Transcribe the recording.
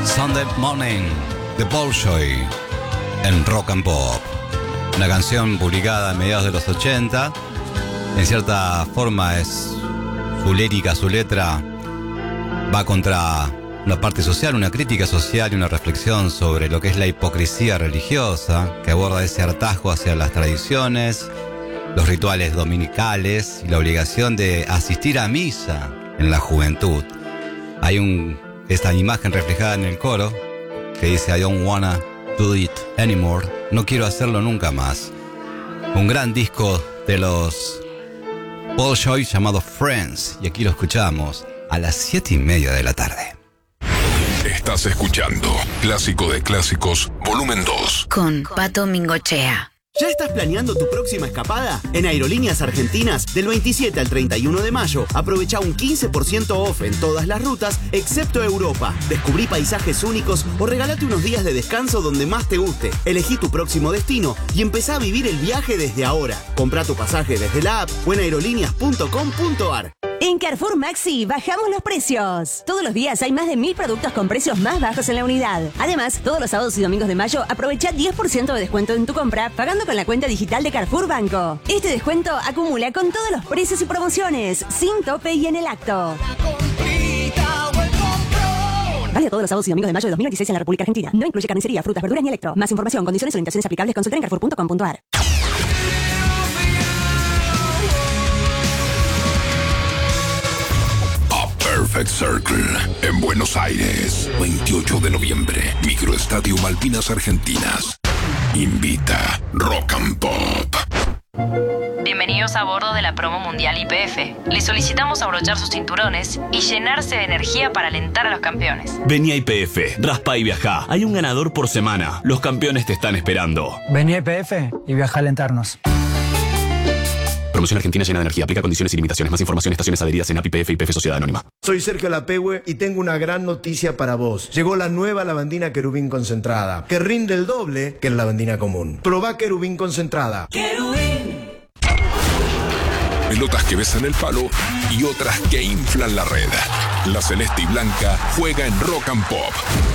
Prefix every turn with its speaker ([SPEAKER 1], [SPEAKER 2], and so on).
[SPEAKER 1] Sunday Morning de Bolshoi en Rock and Pop. Una canción publicada a mediados de los 80. En cierta forma es su lírica, su letra va contra una parte social, una crítica social y una reflexión sobre lo que es la hipocresía religiosa, que aborda ese hartazgo hacia las tradiciones, los rituales dominicales y la obligación de asistir a misa en la juventud. Hay esta imagen reflejada en el coro que dice I don't wanna do it anymore, no quiero hacerlo nunca más. Un gran disco de los Bolshoi llamado Friends, y aquí lo escuchamos a las 7:30 de la tarde.
[SPEAKER 2] Estás escuchando Clásico de Clásicos, volumen 2.
[SPEAKER 3] Con Pato Mingochea.
[SPEAKER 4] ¿Ya estás planeando tu próxima escapada? En Aerolíneas Argentinas, del 27 al 31 de mayo, aprovecha un 15% off en todas las rutas, excepto Europa. Descubrí paisajes únicos o regálate unos días de descanso donde más te guste. Elegí tu próximo destino y empezá a vivir el viaje desde ahora. Comprá tu pasaje desde la app o en aerolíneas.com.ar.
[SPEAKER 5] En Carrefour Maxi bajamos los precios. Todos los días hay más de 1000 productos con precios más bajos en la unidad. Además, todos los sábados y domingos de mayo aprovecha 10% de descuento en tu compra pagando con la cuenta digital de Carrefour Banco. Este descuento acumula con todos los precios y promociones, sin tope y en el acto. Vale todos los sábados y domingos de mayo de 2026 en la República Argentina. No incluye carnicería, frutas, verduras ni electro. Más información, condiciones y orientaciones aplicables, consulta en carrefour.com.ar.
[SPEAKER 2] Perfect Circle, en Buenos Aires, 28 de noviembre, Microestadio Malvinas Argentinas. Invita Rock and Pop.
[SPEAKER 6] Bienvenidos a bordo de la promo mundial YPF. Les solicitamos abrochar sus cinturones y llenarse de energía para alentar a los campeones.
[SPEAKER 7] Vení a YPF, raspa y viajá. Hay un ganador por semana. Los campeones te están esperando.
[SPEAKER 8] Vení a YPF y viaja a alentarnos.
[SPEAKER 7] Promoción argentina llena de energía. Aplica condiciones y limitaciones. Más información, estaciones adheridas en APIPF y YPF Sociedad Anónima.
[SPEAKER 9] Soy Sergio Lapehue y tengo una gran noticia para vos. Llegó la nueva lavandina Querubín concentrada, que rinde el doble que la lavandina común. Probá Querubín concentrada.
[SPEAKER 2] ¡Querubín! Pelotas que besan el palo y otras que inflan la red. La celeste y blanca juega en Rock and Pop.